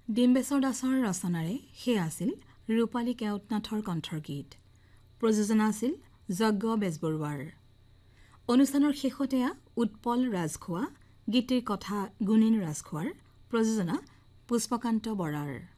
ডিম্বেশ্বৰ দাসৰ ৰচনাৰে সেয়া আছিল ৰূপালী কেওটনাথৰ কণ্ঠৰ গীত। প্ৰযোজনা আছিল যজ্ঞ বেজবৰুৱাৰ। অনুষ্ঠানৰ শেষতে উৎপল ৰাজখোৱা, গীতিৰ কথা গুণীন ৰাজখোৱাৰ, প্ৰযোজনা পুষ্পকান্ত বৰাৰ।